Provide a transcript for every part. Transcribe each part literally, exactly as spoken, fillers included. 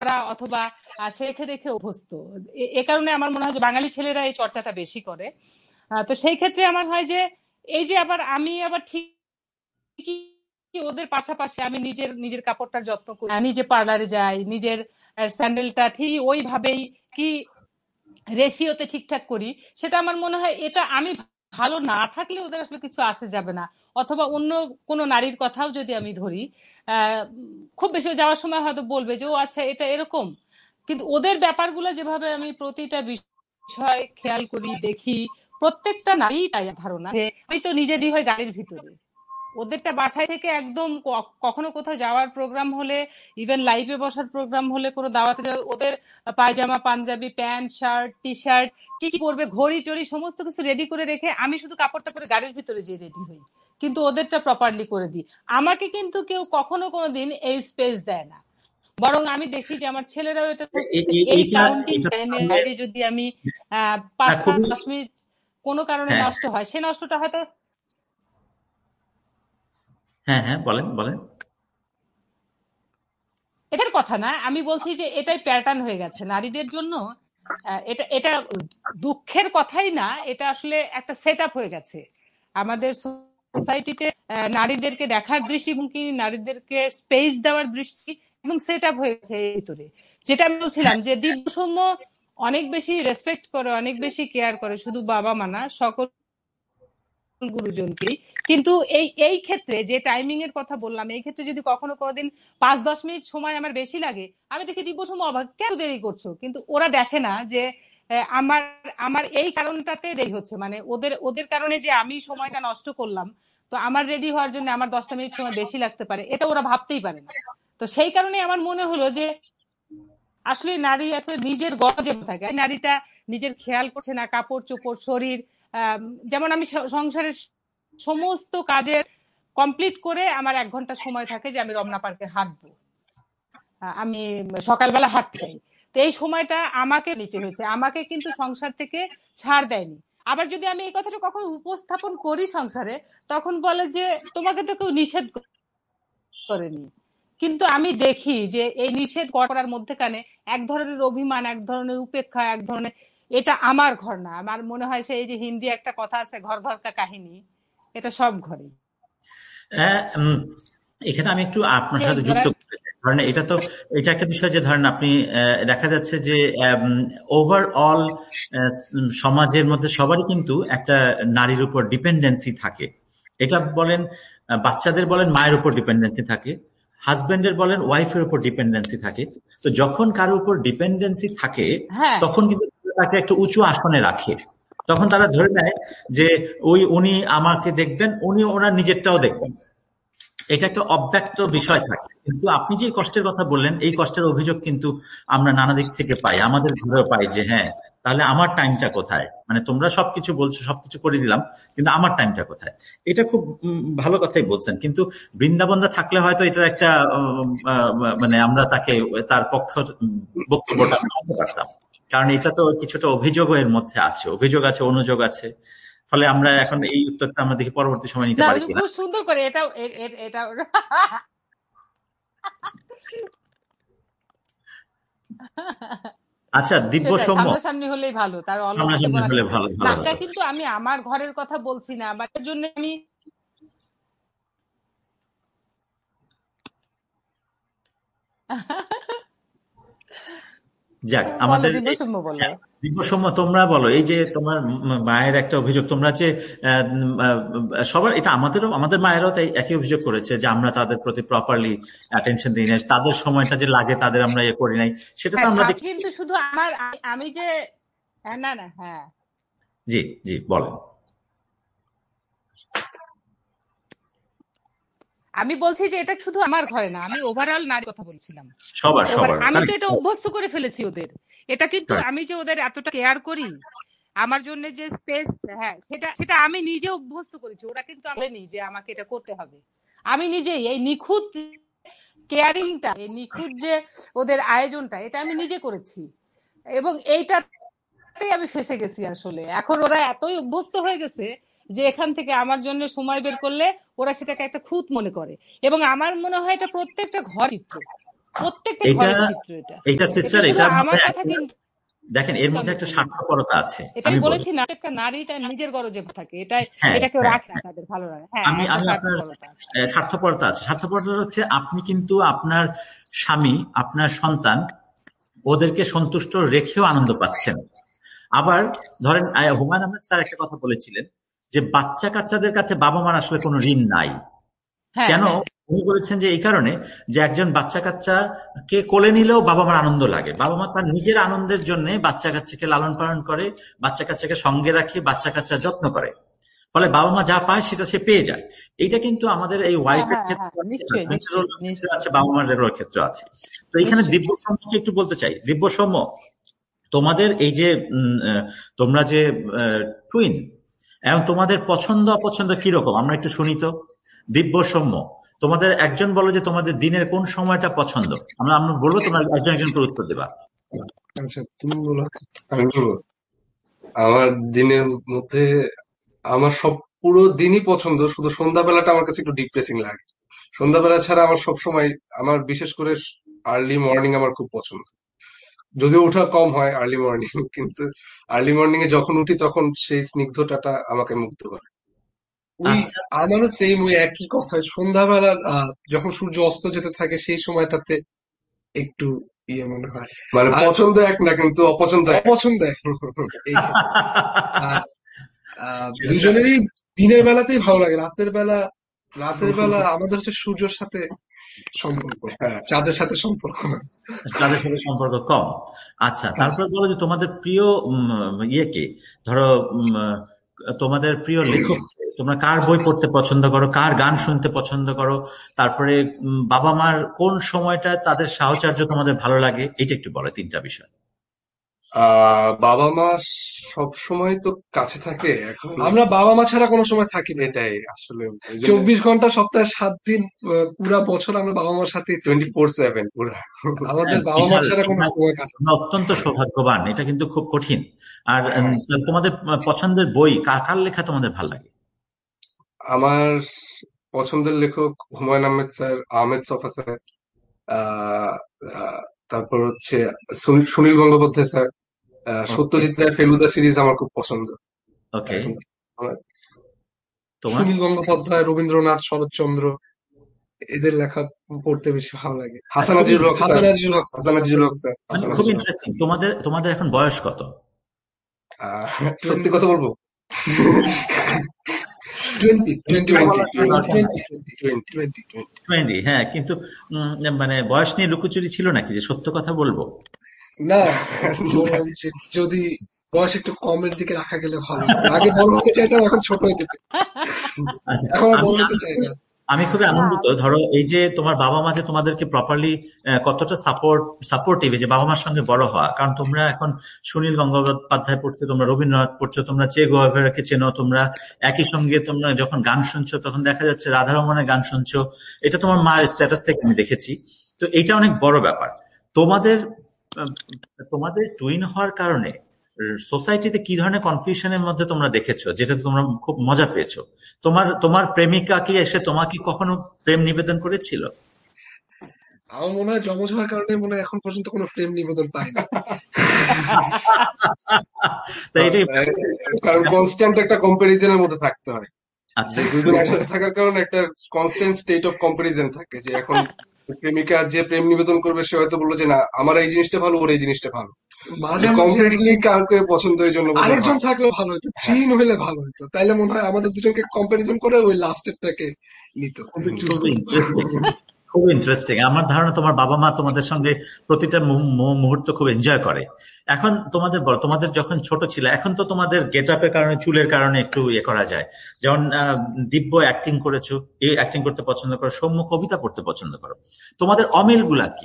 করা অথবা শেখে দেখে অভ্যস্ত। এ কারণে আমার মনে হয় যে বাঙালি ছেলেরা এই চর্চাটা বেশি করে। তো সেই ক্ষেত্রে আমার হয় যে এই যে আবার আমি আবার ঠিক ওদের পাশাপাশি আমি নিজের নিজের কাপড়টার যত্ন করি, নিজে পার্লারে যাই, নিজের স্যান্ডেলটা ঠিক ওইভাবেই কি রেশিওতে ঠিকঠাক করি। সেটা আমার মনে হয় এটা আমি ভালো না থাকলে ওদের আসলে কিছু আসে যাবে না। অথবা অন্য কোনো নারীর কথাও যদি আমি ধরি, আহ খুব বেশি যাওয়ার সময় হয়তো বলবে যে ও আচ্ছা এটা এরকম, কিন্তু ওদের ব্যাপারগুলো যেভাবে আমি প্রতিটা বিষয় খেয়াল করি দেখি, প্রত্যেকটা নারী তাই ধারণা যে আমি তো নিজেরই হয় গাড়ির ভিতরে, ওদেরটা বাসায় থেকে একদম কখনো কোথাও যাওয়ার প্রোগ্রাম হলে, ইভেন লাইভে বসার প্রোগ্রাম হলে, কোনো দাওয়াতে যাওয়া, ওদের পায়জামা panjabi pant shirt T shirt কি কি পরবে ঘড়ি টড়ি সমস্ত কিছু রেডি করে রেখে আমি শুধু কাপড়টা পরে গাড়ির ভিতরে যেয়ে রেডি হই, কিন্তু ওদেরটা প্রপারলি করে দিই। আমাকে কিন্তু কেউ কখনো কোনোদিন এই স্পেস দেয় না, বরং আমি দেখি যে আমার ছেলেরাও এটা এই কাউন্টিং টাইমের বাইরে যদি আমি আহ পাঁচ দশ মিনিট কোনো কারণে নষ্ট হয়, সে নষ্টটা হয়তো হ্যাঁ হ্যাঁ বলেন বলেন এটার কথা না, আমি বলছি যে এটাই প্যাটার্ন হয়ে গেছে নারীদের জন্য। এটা এটা দুঃখের কথাই না, এটা আসলে একটা সেট আপ হয়ে গেছে আমাদের সোসাইটিতে। নারীদেরকে দেখার দৃষ্টিভঙ্গি, নারীদেরকে স্পেস দেওয়ার দৃষ্টি একদম সেট আপ হয়ে গেছে এর ভিতরে। যেটা আমি বলছিলাম যে দিব্যসৌম্য অনেক বেশি রেসপেক্ট করে, অনেক বেশি কেয়ার করে, শুধু বাবা মা না সকল গুরুজনকেই। কিন্তু এই এই ক্ষেত্রে যে টাইমিং এর কথা বললাম, এই ক্ষেত্রে যদি কখনো কোনোদিন পাঁচ দশ মিনিট সময় আমার বেশি লাগে, আমি দেখি দিব্যসৌম্য অবাক, কেন দেরি করছো? কিন্তু ওরা দেখে না যে আমার আমার এই কারণটাতে দেরি হচ্ছে, মানে ওদের ওদের কারণে যে আমি সময়টা নষ্ট করলাম, তো আমার রেডি হওয়ার জন্য আমার দশটা মিনিট সময় বেশি লাগতে পারে, এটা ওরা ভাবতেই পারে না। তো সেই কারণে আমার মনে হলো যে আসলে নারী আসলে নিজের গর্জে থাকে, নারীটা নিজের খেয়াল করছে না, কাপড় চোপড় শরীর। যেমন আমি সংসারের সমস্ত কাজের কমপ্লিট করে আমার এক ঘন্টা সময় থাকে যে আমি রমনা পার্কে হাঁটবো, আমি সকালবেলা হাঁটতে চাই, তো এই সময়টা আমাকে নিতে হয়েছে, আমাকে কিন্তু সংসার থেকে ছাড় দেয়নি। আবার যদি আমি এই কথাটা কখনো উপস্থাপন করি সংসারে, তখন বলে যে তোমাকে তো কেউ নিষেধ করেনি। কিন্তু আমি দেখি যে এই নিষেধ করার মধ্যেখানে এক ধরনের অভিমান, এক ধরনের উপেক্ষা, এক ধরনের এটা আমার ঘর না। আমার মনে হয় সেই যে হিন্দি একটা কথা আছে, ঘর ঘর কা কাহিনী, এটা সব ঘরে। এখানে আমি একটু আপনার সাথে যুক্ত করতে চাই, ধরেন এটা তো এটা একটা বিষয় যে ধরেন আপনি দেখা যাচ্ছে যে ওভারঅল সমাজের মধ্যে সবারই কিন্তু একটা নারীর উপর ডিপেন্ডেন্সি থাকে। এটা বলেন বাচ্চাদের বলেন মায়ের উপর ডিপেন্ডেন্সি থাকে, হাজবেন্ডের বলেন ওয়াইফের উপর ডিপেন্ডেন্সি থাকে। তো যখন কারোর উপর ডিপেন্ডেন্সি থাকে তখন কিন্তু তাকে একটা উঁচু আসনে রাখে, তখন তারা ধরে নেয় যে ওই উনি আমাকে দেখবেন, উনি ওনার নিজেরটাও দেখবেন। এটা একটা অব্যক্ত বিষয় থাকে। কিন্তু আপনি যে কষ্টের কথা বললেন, এই কষ্টের অভিযোগ কিন্তু আমরা নানা দিক থেকে পাই, আমাদের ঘরেও পাই যে হ্যাঁ তাহলে আমার টাইমটা কোথায়, মানে তোমরা সবকিছু বলছো সবকিছু করে দিলাম কিন্তু আমার টাইমটা কোথায়। এটা খুব ভালো কথাই বলছেন, কিন্তু বৃন্দাবনরা থাকলে হয়তো এটার একটা মানে আমরা তাকে তার পক্ষ বক্তব্যটা মানতে পারতাম, কারণ এটা তো কিছুটা অভিযোগও এর মধ্যে আছে, অভিযোগ আছে অনুযোগ আছে। ফলে আমরা এখন এই উত্তরটা আমরা দেখি পরবর্তী সময় নিতে পারি কিনা। খুব সুন্দর করে এটা এটা আচ্ছা দিব্যসৌম্য সামনাসামনি হলেই ভালো, তার হলে ভালো ভালো। কিন্তু আমি আমার ঘরের কথা বলছি না, আমার জন্য আমি যাক আমাদের দিব্যসৌম্য বলো, দিব্যসৌম্য তোমরা বলো, এই যে তোমার মায়ের একটা অভিযোগ, তোমরা যে সবার, এটা আমাদেরও আমাদের মায়েরাও তাই একই অভিযোগ করেছে যে আমরা তাদের প্রতি প্রপারলি অ্যাটেনশন দিই নাই, তাদের সময়টা যে লাগে তাদের আমরা ইয়ে করি নাই, সেটা তো আমরা দেখি। কিন্তু শুধু আমার আমি যে না না হ্যাঁ জি জি বলেন। আমি বলছি যে এটা শুধু আমার ঘরে না, আমি ওভারঅল নারী কথা বলছিলাম, সবার সবার। আমি তো এটা অভ্যস্ত করে ফেলেছি ওদের, এটা কিন্তু আমি যে ওদের এতটা কেয়ার করি, আমার জন্য যে স্পেস, হ্যাঁ সেটা সেটা আমি নিজে অভ্যস্ত করেছি, ওরা কিন্তু বলেনি যে আমাকে এটা করতে হবে। আমি নিজেই এই নিখুঁত কেয়ারিংটা, এই নিখুঁত যে ওদের আয়োজনটা, এটা আমি নিজে করেছি, এবং এইটাতেই আমি ফেসে গেছি আসলে। এখন ওরা এতই অভ্যস্ত হয়ে গেছে যে এখান থেকে আমার জন্য সময় বের করলে ওরা সেটাকে একটা খুঁত মনে করে, এবং আমার মনে হয় এটা প্রত্যেকটা ঘর চিত্র, প্রত্যেকটা এটা ঘরের চিত্র এটা এটা এটা সিস্টার শুধু এটার আমার মধ্যে কথা একটা কিন্তু দেখেন এর না, মধ্যে একটা স্বার্থপরতা আছে। এটা আমি আমি বলি বলেছি না একটা নারী তার নিজের গরজে থাকে, এটাই হ্যাঁ এটা কেউ হ্যাঁ রাখে না তাদের ভালো লাগে। হ্যাঁ, আমি একটা আমি আপনার স্বার্থপরতা আছে। আহ, স্বার্থপরতা আছে। স্বার্থপরতা হচ্ছে আপনি কিন্তু আপনার স্বামী, আপনার সন্তান ওদেরকে সন্তুষ্ট রেখেও আনন্দ পাচ্ছেন। আবার ধরেন আহ, হুমায়ুন আহমেদ স্যার একটা কথা বলেছিলেন যে বাচ্চা কাচ্চাদের কাছে বাবা মার আসলে কোনো ঋণ নাই। হ্যাঁ কেন? হ্যাঁ উনি বলেছেন যে এই কারণে যে একজন বাচ্চা কাচ্চা কে কোলে নিলেও বাবা মার আনন্দ লাগে। বাবা মা তার নিজের আনন্দের জন্য বাচ্চা কাচ্চাকে লালন পালন করে, বাচ্চা কাচ্চাকে সঙ্গে রাখে, বাচ্চা কাচ্চার যত্ন করে। ফলে বাবা মা যা পায় সেটা সে পেয়ে যায়। এইটা কিন্তু আমাদের এই হ্যাঁ ওয়াইফের হ্যাঁ হ্যাঁ ক্ষেত্রে নিশ্চয়ই নিশ্চয়ই ক্ষেত্রে নিশ্চয়ই আছে, বাবা মার ক্ষেত্রে আছে। তো এখানে নিশ্চয়ই। দিব্য সৌম্যকে একটু বলতে চাই, দিব্য সৌম্য তোমাদের এই যে উম, আহ, তোমরা যে টুইন এবং তোমাদের পছন্দ অপছন্দ কিরকম আমরা একটু শুনি তো। দিব্য সৌম্য, তোমাদের একজন বলো যে তোমাদের দিনের কোন সময়টা পছন্দ, আমরা আমরা বলবো, তোমরা একজন একজন করে উত্তর দেবা। আচ্ছা তুমি বলো। আমি বলবো আমার দিনের মধ্যে আমার সব পুরো দিনই পছন্দ, শুধু সন্ধ্যাবেলাটা আমার কাছে একটু ডিপ্রেসিং লাগে। সন্ধ্যাবেলা ছাড়া আমার সব সময়, আমার বিশেষ করে আর্লি মর্নিং আমার খুব পছন্দ। যদিও ওঠা কম হয় আর্লি মর্নিং, কিন্তু আর্লি মর্নিং এ যখন উঠি তখন সেই স্নিগ্ধতাটা আমাকে মুগ্ধ করে। ওই আচ্ছা আমারও সেম ওই একই কথা। সন্ধ্যাবেলা আহ, যখন সূর্য অস্ত যেতে থাকে সেই সময়টাতে একটু ইয়ে মনে হয়। মানে আর পছন্দ এক না, কিন্তু অপছন্দ এক। অপছন্দ এক এই ক্ষেত্রে। আর আহ, দুজনেরই দিনের বেলাতেই ভালো লাগে। রাতের বেলা, রাতের বেলা আমাদের হচ্ছে সূর্যের সাথে সম্পর্ক, হ্যাঁ চাঁদের সাথে সম্পর্ক না। তাদের সাথে সম্পর্ক কম। আচ্ছা, হ্যাঁ, তারপর বলো যে তোমাদের প্রিয় উম, ইয়ে কে, ধরো উম, তোমাদের প্রিয় লেখক কে? তোমরা কার বই পড়তে পছন্দ করো, কার গান শুনতে পছন্দ করো, তারপরে উম, বাবা মার কোন সময়টা তাদের সাহচর্য তোমাদের ভালো লাগে, এটা একটু বলো, তিনটা বিষয়। আহ বাবা মা সব সময় তো কাছে থাকে। এখন আমরা বাবা মা ছাড়া কোনো সময় থাকি না। এটাই আসলে চব্বিশ ঘন্টা সপ্তাহে সাত দিন আহ, পুরা বছর আমরা বাবা মার সাথে টোয়েন্টি ফোর সেভেন পুরা। আমাদের হ্যাঁ, বাবা মা বিশাল ছাড়া কোনো বিশাল, সময় কাটে না। তোমরা অত্যন্ত সৌভাগ্যবান, এটা কিন্তু খুব কঠিন। আর উম, হ্যাঁ, তোমাদের পছন্দের বই কার কার লেখা তোমাদের ভালো লাগে? আমার পছন্দের লেখক হুমায়ুন আহমেদ স্যার, আহমেদ ছফা স্যার, আহ আহ, তারপর হচ্ছে সুনীল সুনীল গঙ্গোপাধ্যায় স্যার, আহ, ওকে সত্যজিৎ রায় ফেলুদা সিরিজ আমার খুব পছন্দ। ওকে এখন আমার তোমার সুনীল গঙ্গোপাধ্যায়, রবীন্দ্রনাথ, শরৎচন্দ্র এদের লেখা পড়তে বেশি ভালো লাগে। হাসান খুবই আজিজুল হক, হাসান আজিজুল হক, হাসান আজিজুল হক স্যার, মানে হাসান খুব আজিজুল হক। ইন্টারেস্টিং। তোমাদের তোমাদের এখন বয়স কত? আহ, সত্যি কথা বলবো, twenty twenty twenty twenty twenty twenty twenty, হ্যাঁ, কিন্তু উম, মানে বয়স নিয়ে লুকোচুরি ছিল নাকি যে সত্য কথা বলবো? না, বললাম যে যদি বয়স একটু কমের দিকে রাখা গেলে ভালো হতো। আগে বড় হতে চাইতাম, এখন ছোট হতে চাই। আচ্ছা, এখন আর আমি বড় হতে আমি চাই না। আমি খুবই না আনন্দিত, ধরো এই যে তোমার বাবা মা যে তোমাদেরকে প্রপারলি কতটা সাপোর্ট সাপোর্টিভ, যে বাবা মার সঙ্গে বড় হওয়া, কারণ তোমরা এখন সুনীল গঙ্গোপাধ্যায় পড়ছো, তোমরা রবীন্দ্রনাথ পড়ছো, তোমরা চে গুয়েভারাকে চেনো, তোমরা একই সঙ্গে তোমরা যখন গান শুনছো তখন দেখা যাচ্ছে রাধারমণের গান শুনছো। এটা তোমার মায়ের স্ট্যাটাস থেকে আমি দেখেছি। তো এইটা অনেক বড় ব্যাপার। তোমাদের আহ, তোমাদের টুইন হওয়ার কারণে সোসাইটিতে কি ধরনের কনফিউশনের মধ্যে তোমরা দেখেছো, যেটাতে তোমরা খুব মজা পেয়েছো? তোমার তোমার প্রেমিকা কি এসে তোমাকে কখনো প্রেম নিবেদন করেছিল? আমার মনে হয় যমজ হওয়ার কারণে মনে হয় এখন পর্যন্ত কোনো প্রেম নিবেদন পাই না। তাই এটাই। কারণ কনস্ট্যান্ট একটা কম্পারিজনের মধ্যে থাকতে হয়। আচ্ছা, যে দুজন একসাথে থাকার কারণে একটা কনস্ট্যান্ট স্টেট অফ কম্পারিজন থাকে, যে এখন প্রেমিকা যে প্রেম নিবেদন করবে সে হয়তো বললো যে না আমার এই জিনিসটা ভালো, ওর এই জিনিসটা ভালো। মাঝে কমপ্লিটলি কাউকে পছন্দ এই জন্য আরেকজন থাকলে ভালো হতো, থ্রি হলে ভালো হতো, তাইলে মনে হয় আমাদের দুজনকে কম্পারিজন করে ওই লাস্টেরটাকে নিত, চুজ খুবই করতো। ইন্টারেস্টিং, খুব ইন্টারেস্টিং। আমার ধারণা তোমার বাবা মা তোমাদের সঙ্গে প্রতিটা মু- মু- মুহূর্ত খুব এনজয় করে। এখন তোমাদের বলো, তোমাদের যখন ছোট ছিল, এখন তো তোমাদের গেট আপের কারণে, চুলের কারণে একটু ইয়ে করা যায়, যেমন আহ, দিব্য অ্যাক্টিং করেছো, এই অ্যাক্টিং করতে পছন্দ করো, সৌম্য কবিতা পড়তে পছন্দ করো। তোমাদের অমিল গুলা কি?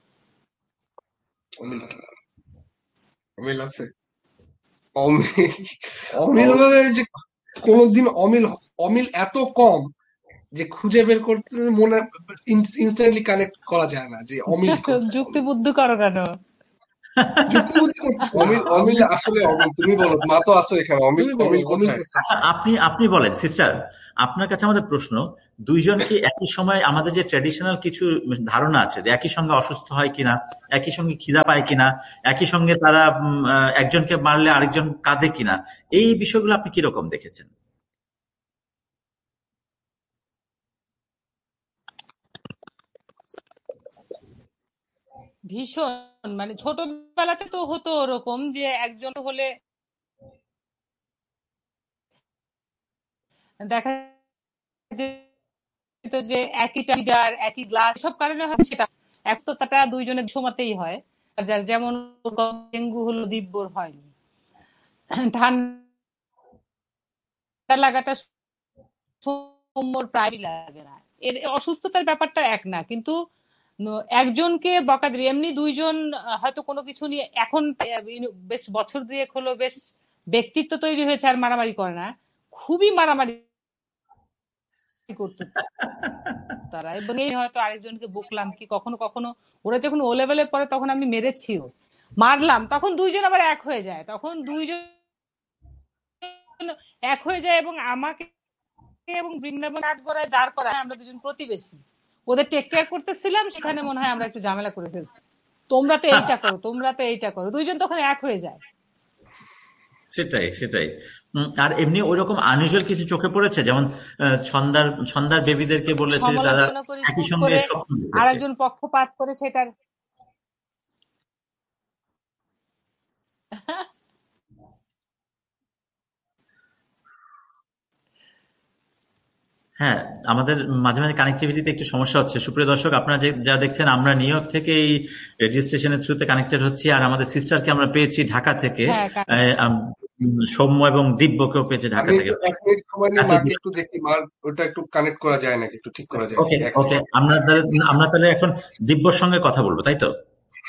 অমিল অমিল আছে, অমিল অমিল ভাবে যে কোনদিন অমিল অমিল এত কম যে খুঁজে বের করতে মনে ইনস্ট্যান্টলি কানেক্ট করা যায় না যে অমিল কোথায়। যুক্তি বুদ্ধি করো কেন? যুক্তিবুদ্ধি করতেছে না। অমিল অমিল আমি আসলে অমিল তুমি বলো, মা তো আসো এখানে, অমিল তুমি বলো অমিল অমিল কোথায়? কোথায়? আচ্ছা, আপনি আপনি বলেন সিস্টার, আপনার কাছে আমাদের প্রশ্ন, দুইজন কি একই সময়, আমাদের যে ট্র্যাডিশনাল কিছু ধারণা আছে যে একই সঙ্গে অসুস্থ হয় কিনা, একই সঙ্গে খিদা পায় কিনা, একই সঙ্গে তারা উম, আহ, একজনকে মারলে আরেকজন কাঁদে কিনা, এই বিষয়গুলো আপনি কিরকম দেখেছেন? ভীষণ, মানে ছোটবেলাতে তো হতো ওরকম যে একজন হলে দেখা যেত যে একই টাইগার একই গ্লাস, সব কারণে হয় সেটা একশোটা দুইজনের সমাতেই হয়। আর যার যেমন ডেঙ্গু হলো, দিব্যর হয়নি। ঠান্ডা লাগাটা সৌম্যর প্রায়ই লাগে না, এর অসুস্থতার ব্যাপারটা এক না, কিন্তু ন- একজনকে বকা দিলে এমনি দুইজন আহ, হয়তো কোনো কিছু নিয়ে এখন আহ, বেশ বছর দুয়েক হলো বেশ ব্যক্তিত্ব তৈরি হয়েছে, আর মারামারি করে না, খুবই মারামারি করতো তারা। এবং এই হয়তো আরেকজনকে বকলাম কি কখনো কখনো, ওরা যখন ও লেভেলে পড়ে তখন আমি মেরেছিও, মারলাম, তখন দুইজন আবার এক হয়ে যায়, তখন দুইজন এক হয়ে যায় এবং আমাকে এবং বৃন্দাবন আট গড়ায় দাঁড় করায়, আমরা দুজন প্রতিবেশী, ওদের টেক কেয়ার করতেছিলাম, সেখানে মনে হয় আমরা একটু ঝামেলা করে ফেলছি, তোমরা তো এইটা করো, তোমরা তো এইটা করো, দুইজন তখন এক হয়ে যায়। সেটাই সেটাই উম, আর এমনি ওইরকম আনইউজুয়াল কিছু চোখে পড়েছে, যেমন আহ, ছন্দার ছন্দার বেবিদেরকে বলেছে যে তারা সমালোচনা করি একই খুব সঙ্গে করে, স্বপ্ন আর দেখেছে। একজন পক্ষপাত করে সেটার। হ্যাঁ, আমাদের মাঝে মাঝে কানেক্টিভিটিতে একটু সমস্যা হচ্ছে। সুপ্রিয় দর্শক, আপনারা যে যা দেখছেন, আমরা নিউ ইয়র্ক থেকে এই রেডিও স্টেশনের থ্রুতে কানেক্টেড হচ্ছি, আর আমাদের সিস্টারকে আমরা পেয়েছি ঢাকা থেকে, হ্যাঁ, আহ, আম- সৌম্য এবং দিব্যকেও পেয়েছি ঢাকা আমি থেকে। একটু এক মিনিট সময় নিয়ে এত মাকে দূর- একটু দেখি, মার ওটা একটু কানেক্ট করা যায় নাকি, একটু ঠিক করা যায় ওকে নাকি, এক ওকে, সেকেন্ড। আমরা তাহলে আমরা তাহলে এখন দিব্যর সঙ্গে কথা বলবো, তাই তো?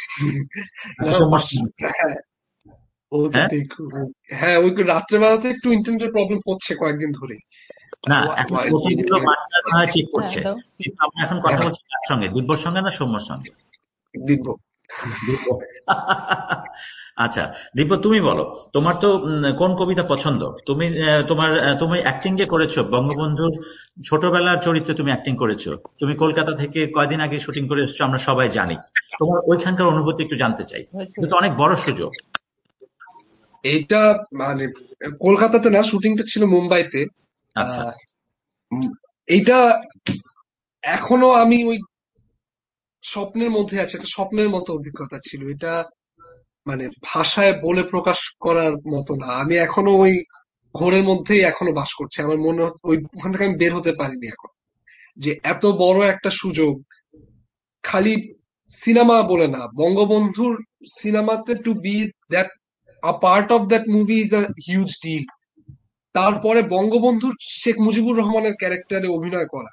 না, সৌম্যর পাশ- সঙ্গে। হ্যাঁ ওকে হ্যাঁ, দেখো। হ্যাঁ ওই রাত্রে বেলাতে একটু ইন্টারনেটের প্রবলেম হচ্ছে কয়েকদিন ধরে। না এখন প্রথম গুলো মার্টার না হয় ঠিক হ্যাঁ করছে, দাও। কিন্তু আমরা এখন কথা বলছি কার সঙ্গে, দিব্যর সঙ্গে না সৌম্যর সঙ্গে? দিব। দিব্য। আচ্ছা দিব্য, তুমি বলো, তোমার তো উম, কোন কবিতা পছন্দ? তুমি আহ, তোমার আহ, তুমি অ্যাক্টিং যে করেছো বঙ্গবন্ধুর ছোটবেলার চরিত্রে, তুমি অ্যাক্টিং করেছো, তুমি কলকাতা থেকে কয়দিন আগে শুটিং করে এসেছো, আমরা সবাই জানি। তোমার ওইখানকার অনুভূতি একটু জানতে চাই, হয়েছে। এটা তো অনেক বড় সুযোগ। এইটা মানে কলকাতাতে না, শুটিংটা ছিল মুম্বাইতে। আচ্ছা, আহ, উম, এইটা এখনো আমি ওই স্বপ্নের মধ্যে আছে, একটা স্বপ্নের মতো অভিজ্ঞতা ছিল এটা, মানে ভাষায় বলে প্রকাশ করার মতো না। আমি এখনো ওই ঘোরের মধ্যেই এখনো বাস করছি, আমার মনে হচ্ছে ওই ওখান থেকে আমি বের হতে পারিনি এখন, যে এত বড় একটা সুযোগ, খালি সিনেমা বলে না, বঙ্গবন্ধুর সিনেমাতে two B that a part of that movie is a huge deal. তারপরে বঙ্গবন্ধুর শেখ মুজিবুর রহমানের ক্যারেক্টারে অভিনয় করা,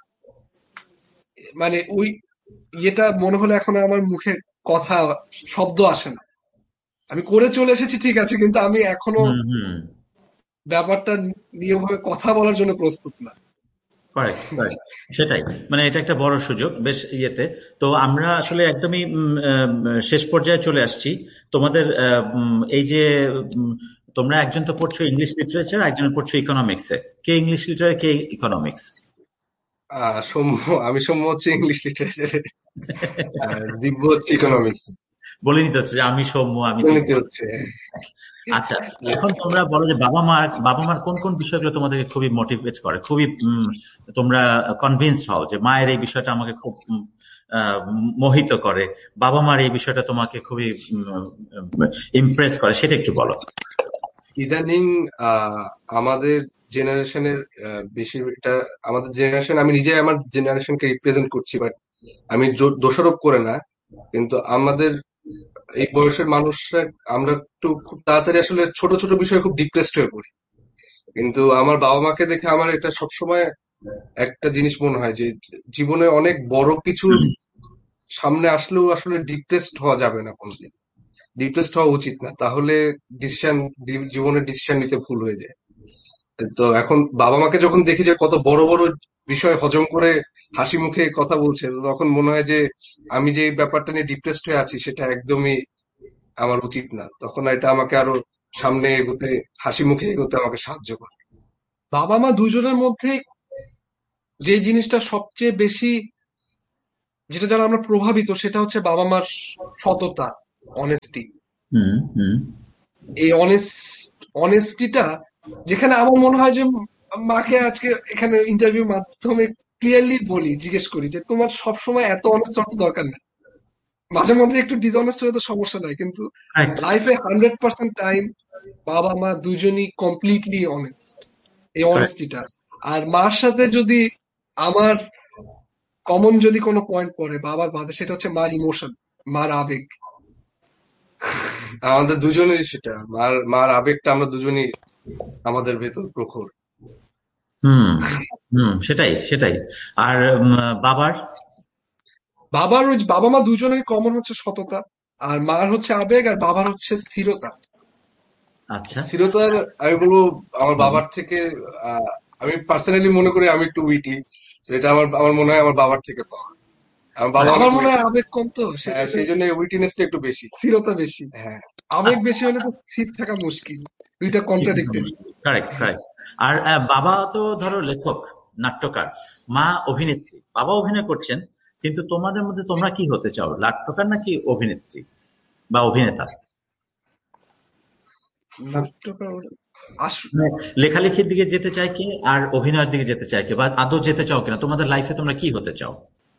মানে ওই ইয়েটা মনে হলে এখন আমার মুখে কথা, শব্দ আসে না। আমি করে চলে এসেছি ঠিক আছে, কিন্তু আমি এখনো হুম হুম, ব্যাপারটা নিয়ে ভাবে কথা বলার জন্য প্রস্তুত না। কারেক্ট কারেক্ট, সেটাই, মানে এটা একটা বড় সুযোগ বেশ ইয়েতে। তো আমরা আসলে একদমই উম, আহ, শেষ পর্যায়ে চলে আসছি। তোমাদের আহ, উম, এই যে উম, তোমরা একজন তো পড়ছো ইংলিশ লিটারেচার, একজন পড়ছো ইকোনমিক্সে, কে ইংলিশ লিটারেচার কে ইকোনমিক্স? আহ সৌম্য, আমি সৌম্য হচ্ছে ইংলিশ লিটারেচারে, আর দিব্য হচ্ছে ইকোনমিক্স। বলে নিতে হচ্ছে যে আমি সৌম্য, আমি দিব্য। গণিতে হচ্ছে। আচ্ছা, এখন তোমরা বলো যে বাবা মা বাবা মার কোন কোন বিষয়গুলো তোমাদেরকে খুবই মোটিভেট করে, খুবই উম, তোমরা কনভিন্স হও যে মায়ের এই বিষয়টা আমাকে খুব উম, আহ, মোহিত করে, বাবা মার এই বিষয়টা তোমাকে খুবই ইমপ্রেস করে, সেটা একটু বলো। ইদানিং আহ আমাদের জেনারেশনের বেশিরভাগটা, আমাদের জেনারেশন, আমি নিজে আমার জেনারেশনকে রিপ্রেজেন্ট করছি, বাট আমি জো- দোষারোপ করে না, কিন্তু আমাদের এই বয়সের মানুষরা আমরা একটু খুব তাড়াতাড়ি আসলে ছোট ছোট বিষয়ে খুব ডিপ্রেসড হয়ে পড়ি। কিন্তু আমার বাবা মাকে দেখে আমার এটা সবসময় একটা জিনিস মনে হয় যে জীবনে অনেক বড় কিছু সামনে আসলেও আসলে ডিপ্রেসড হওয়া যাবে না কোনোদিন, ডিপ্রেসড হওয়া উচিত না, তাহলে ডিসিশন, জীবনের ডিসিশন নিতে ভুল হয়ে যায়। তো এখন বাবা মাকে যখন দেখি যে কত বড় বড় বিষয় হজম করে হাসি মুখে কথা বলছে, তো তখন মনে হয় যে আমি যে এই ব্যাপারটা নিয়ে ডিপ্রেসড হয়ে আছি সেটা একদমই আমার উচিত না, তখন এটা আমাকে আরো সামনে এগোতে, হাসি মুখে এগোতে আমাকে সাহায্য করে। বাবা মা দুজনের মধ্যে যে জিনিসটা সবচেয়ে বেশি, যেটা দ্বারা আমরা প্রভাবিত, সেটা হচ্ছে বাবা মার সততা, অনেস্টি। হুম হুম এই অনেস্ট অনেস্টিটা, যেখানে আমার মনে হয় যে মাকে আজকে এখানে ইন্টারভিউর মাধ্যমে ক্লিয়ারলি বলি, জিজ্ঞেস করি যে তোমার সবসময় এত অনেস্ট হওয়ার দরকার নেই, মাঝে মধ্যে একটু ডিসঅনেস্ট হলে তো সমস্যা নাই, কিন্তু রাইট লাইফে হান্ড্রেড পার্সেন্ট টাইম বাবা মা দুজনই কমপ্লিটলি অনেস্ট। এই কারেক্ট। অনেস্টিটা, আর মার সাথে যদি আমার কমন যদি কোনো পয়েন্ট পড়ে বাবার বাদে, সেটা হচ্ছে মার ইমোশন, মার আবেগ। আমাদের দুজনেরই সেটা, মার মার আবেগটা আমরা দুজনই আমাদের ভেতর প্রখর। হুম হুম সেটাই সেটাই। আর উম, বাবার বাবার ওই বাবা মা দুজনের কমন হচ্ছে সততা, আর মার হচ্ছে আবেগ, আর বাবার হচ্ছে স্থিরতা। আচ্ছা। স্থিরতার আমি বলবো আমার বাবার থেকে, আহ, আমি পার্সোনালি মনে করি আমি একটু উইটি, সেটা আমার আমার মনে হয় আমার বাবার থেকে পাওয়া। আমার বাবা আমার অনেক মনে হয় উইটি, আবেগ কম, তো হ্যাঁ, সেজন্য সেই জন্য উইটিনেসটা একটু বেশি। স্থিরতা বেশি। হ্যাঁ, আবেগ বেশি হলে তো স্থির থাকা মুশকিল, দুইটা কন্ট্রাডিক্টেড। Correct correct. আর আহ, বাবা তো ধরো লেখক, নাট্যকার, মা অভিনেত্রী। বাবা অভিনয় করছেন, কিন্তু তোমাদের মধ্যে তোমরা কি হতে চাও, নাট্যকার নাকি অভিনেত্রী বা অভিনেতা? নাট্যকার আস মানে লেখালেখির দিকে যেতে চাই কে, আর অভিনয়ের দিকে যেতে চাই কে, বা আদৌ যেতে চাও কিনা? তোমাদের লাইফে তোমরা কি হতে চাও?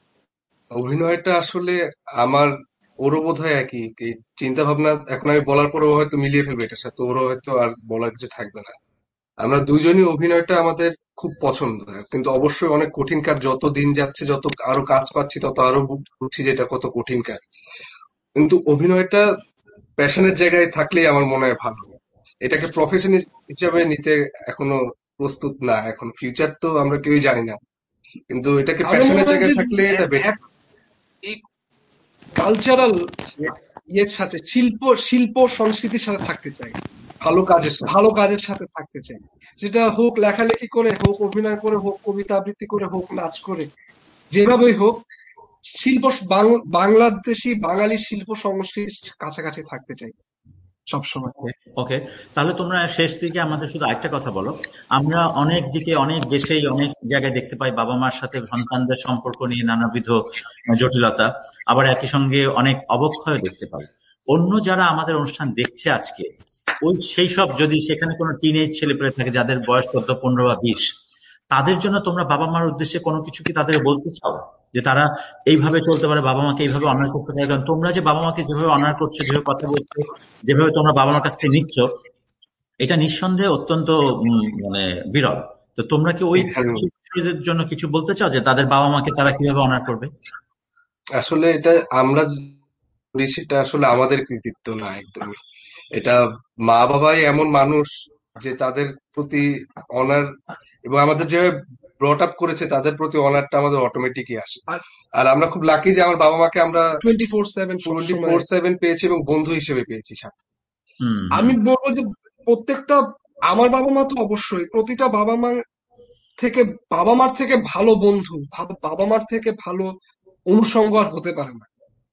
অভিনয়টা আসলে আমার, ওরও বোধ হয় একই এই চিন্তা ভাবনা। এখন আমি বলার পরেও হয়তো মিলিয়ে ফেলবে এটার সাথে, ওরও হয়তো আর বলার কিছু থাকবে না। আমরা দুইজনই অভিনয়টা আমাদের খুব পছন্দ, কিন্তু অবশ্যই অনেক কঠিন কাজ। যত দিন যাচ্ছে, যত আরো কাজ পাচ্ছি, তত আরো বু- বুঝছি যে এটা কত কঠিন কাজ। কিন্তু অভিনয়টা প্যাশনের জায়গায় থাকলেই আমার মনে হয় ভালো। এটাকে প্রফেশন হিসাবে নিতে এখনো প্রস্তুত না। এখন ফিউচার তো আমরা কেউই জানি না, কিন্তু এটাকে আমার মনে প্যাশনের হয় যে জায়গায় থাকলে এটা এ- বেটার। এক- এই কালচারাল ইয়ের সাথে, শিল্প শিল্প সংস্কৃতির সাথে থাকতে চাই, ভালো কাজের সাথে। ভালো কাজের সাথে থাকতে চাই। সেটা হোক লেখালেখি করে, হোক অভিনয় করে, হোক কবিতা আবৃত্তি করে, হোক নাচ করে, যেভাবেই হোক, শিল্প বাং- বাংলাদেশি বাঙালি শিল্প সংস্কৃতির কাছাকাছি থাকতে চাই সবসময়। ওকে, তাহলে তোমরা শেষ দিকে আমাদের শুধু একটা কথা বলো। আমরা অনেক দিকে, অনেক দেশেই, অনেক জায়গায় দেখতে পাই বাবা মার সাথে সন্তানদের সম্পর্ক নিয়ে নানাবিধ জটিলতা, আবার একই সঙ্গে অনেক অবক্ষয় দেখতে পাই। অন্য যারা আমাদের অনুষ্ঠান দেখছে আজকে, ওই সেই সব যদি সেখানে কোনো টিনেজ ছেলেপেলে থাকে যাদের বয়স চোদ্দ পনেরো বা বিশ, তাদের জন্য তোমরা বাবা মার উদ্দেশ্যে কোনো কিছু কি তাদের বলতে চাও, যে তারা এইভাবে চলতে পারে, বাবা মাকে এইভাবে অনার করতে পারে? কারণ তোমরা যে বাবা মাকে যেভাবে অনার করছো, যেভাবে কথা বলছো, যেভাবে তোমরা বাবা মার কাছ থেকে নিচ্ছ, এটা নিঃসন্দেহে অত্যন্ত উম, মানে বিরল। তো তোমরা কি ওই এখানে শিশুদের জন্য কিছু বলতে চাও, যে তাদের বাবা মাকে তারা কিভাবে অনার করবে? আসলে এটা আমরা করি, সেটা আসলে আমাদের কৃতিত্ব না একদমই। এটা মা বাবাই এমন মানুষ যে তাদের প্রতি অনার, এবং আমাদের যেভাবে ব্রট আপ করেছে তাদের প্রতি অনারটা আমাদের অটোমেটিকই আসে। আর আর আমরা খুব লাকি যে আমার বাবা মাকে আমরা twenty four seven twenty four সবসময়। সেভেন পেয়েছি এবং বন্ধু হিসেবে পেয়েছি সাথে। হুম হুম আমি বলবো যে প্রত্যেকটা, আমার বাবা মা তো অবশ্যই, প্রতিটা বাবা মা থেকে, বাবা মার থেকে ভালো বন্ধু, ভাব- বাবা মার থেকে ভালো অনুষঙ্গ আর হতে পারে না।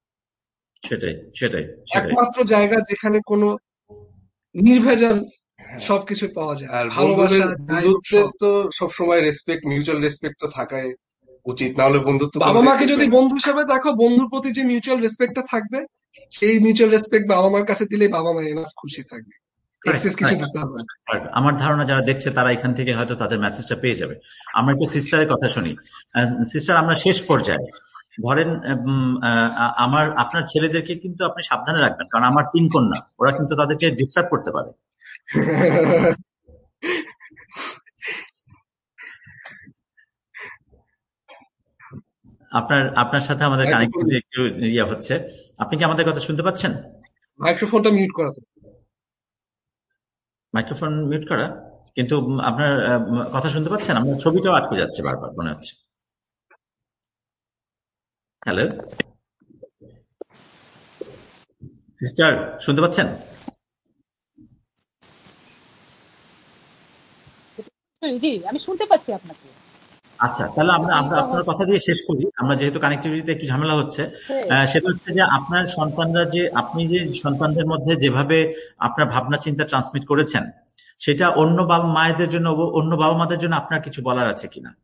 সেটাই সেটাই সেটাই। একমাত্র জায়গা যেখানে কোনো নির্ভেজাল হ্যাঁ, সবকিছু পাওয়া যায়, আর বন্ধুদের ভালোবাসা যাই হোক বন্ধুত্বের সব। তো সবসময় রেসপেক্ট, মিউচুয়াল রেসপেক্ট তো থাকাই উচিত, না হলে বন্ধুত্ব কোন বাবা দিন মাকে টিকবে যদি না। বন্ধু হিসেবে দেখো, বন্ধুর প্রতি যে মিউচুয়াল রেসপেক্টটা থাকবে, সেই মিউচুয়াল রেসপেক্ট বাবা মার কাছে দিলেই বাবা মা এনাফ খুশি থাকবে, কারেক্ট এক্সেস কিছু কারেক্ট। দিতে হবে না। আমার ধারণা যারা দেখছে তারা এখান থেকে হয়তো তাদের মেসেজটা পেয়ে যাবে। আমরা একটু সিস্টারের কথা শুনি। সিস্টার, আমরা শেষ পর্যায়ে, ধরেন উম, আহ, আমার আপনার ছেলেদেরকে কিন্তু আপনি সাবধানে রাখবেন, কারণ আমার তিন কন্যা, ওরা কিন্তু তাদেরকে ডিস্টার্ব করতে পারে। আপনার আপনার সাথে আমাদের মাইক্রোফোন, কানেক্টিভিটি একটু ইয়ে হচ্ছে। আপনি কি আমাদের কথা শুনতে পাচ্ছেন? মাইক্রোফোনটা মিউট করা তো। মাইক্রোফোন মিউট করা, কিন্তু উম, আপনার আহ, কথা শুনতে পাচ্ছেন? আপনার ছবিটাও আটকে যাচ্ছে বারবার মনে হচ্ছে। হ্যালো সিস্টার, শুনতে পাচ্ছেন? জি, আমি শুনতে পাচ্ছি আপনাকে। আচ্ছা, তাহলে আমরা আমরা চিন্তা আপনার ভাব- কথা দিয়ে শেষ করি। আমরা যেহেতু কানেক্টিভিটিতে একটু ঝামেলা হচ্ছে, সেই আহ, সেটা হচ্ছে যে আপনার সন্তানরা যে আপনি যে সন্তানদের মধ্যে যেভাবে আপনার ভাবনা চিন্তা ট্রান্সমিট করেছেন, সেটা অন্য বাবা মায়েদের জন্য, অন্য বাবা মাদের জন্য আপনার কিছু বলার আছে কিনা?